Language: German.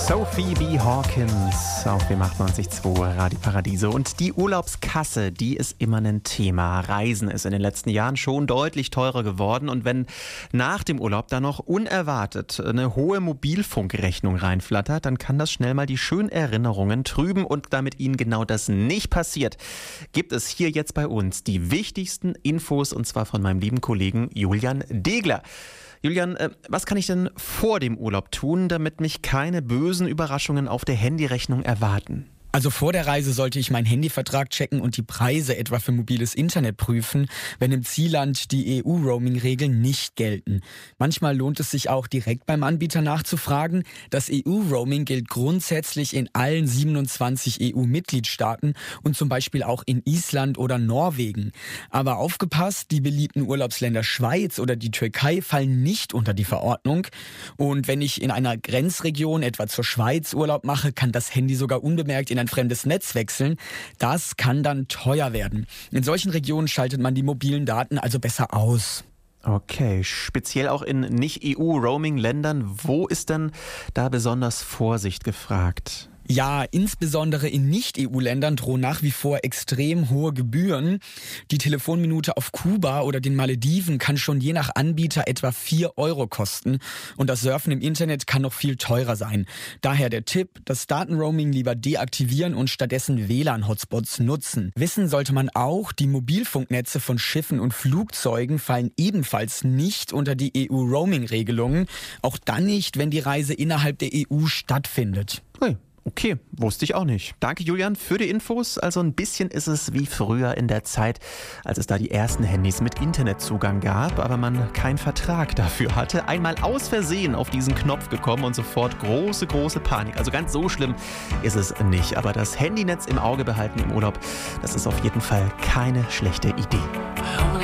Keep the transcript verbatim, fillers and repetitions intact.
Sophie B. Hawkins auf dem achtundneunzig Komma zwei Radio Paradiso. Und die Urlaubskasse, die ist immer ein Thema. Reisen ist in den letzten Jahren schon deutlich teurer geworden. Und wenn nach dem Urlaub da noch unerwartet eine hohe Mobilfunkrechnung reinflattert, dann kann das schnell mal die schönen Erinnerungen trüben. Und damit Ihnen genau das nicht passiert, gibt es hier jetzt bei uns die wichtigsten Infos, und zwar von meinem lieben Kollegen Julian Degler. Julian, was kann ich denn vor dem Urlaub tun, damit mich keine bösen Überraschungen auf der Handyrechnung erwarten? Also vor der Reise sollte ich meinen Handyvertrag checken und die Preise etwa für mobiles Internet prüfen, wenn im Zielland die E U-Roaming-Regeln nicht gelten. Manchmal lohnt es sich auch direkt beim Anbieter nachzufragen. Das E U-Roaming gilt grundsätzlich in allen siebenundzwanzig E U-Mitgliedstaaten und zum Beispiel auch in Island oder Norwegen. Aber aufgepasst, die beliebten Urlaubsländer Schweiz oder die Türkei fallen nicht unter die Verordnung. Und wenn ich in einer Grenzregion, etwa zur Schweiz, Urlaub mache, kann das Handy sogar unbemerkt in ein fremdes Netz wechseln. Das kann dann teuer werden. In solchen Regionen schaltet man die mobilen Daten also besser aus. Okay, speziell auch in Nicht-E U-Roaming-Ländern. Wo ist denn da besonders Vorsicht gefragt? Ja, insbesondere in Nicht-E U-Ländern drohen nach wie vor extrem hohe Gebühren. Die Telefonminute auf Kuba oder den Malediven kann schon je nach Anbieter etwa vier Euro kosten. Und das Surfen im Internet kann noch viel teurer sein. Daher der Tipp, das Datenroaming lieber deaktivieren und stattdessen W L A N-Hotspots nutzen. Wissen sollte man auch, die Mobilfunknetze von Schiffen und Flugzeugen fallen ebenfalls nicht unter die E U-Roaming-Regelungen. Auch dann nicht, wenn die Reise innerhalb der E U stattfindet. Hey. Okay, wusste ich auch nicht. Danke, Julian, für die Infos. Also ein bisschen ist es wie früher in der Zeit, als es da die ersten Handys mit Internetzugang gab, aber man keinen Vertrag dafür hatte. Einmal aus Versehen auf diesen Knopf gekommen und sofort große, große Panik. Also ganz so schlimm ist es nicht. Aber das Handynetz im Auge behalten im Urlaub, das ist auf jeden Fall keine schlechte Idee.